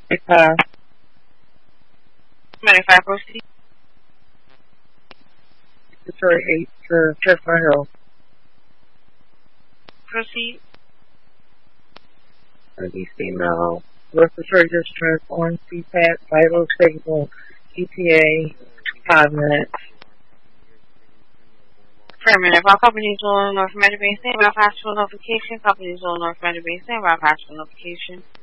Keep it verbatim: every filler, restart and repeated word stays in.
Uh, ninety-five, proceed. Detroit eight to Chestnut Hill. Proceed. These female. West Detroit District on C PAT, vital signal, E T A, five minutes. Affirmative. All companies will North Metro Bay Stand by possible notification. Companies will North Metro Bay Stand by possible notification.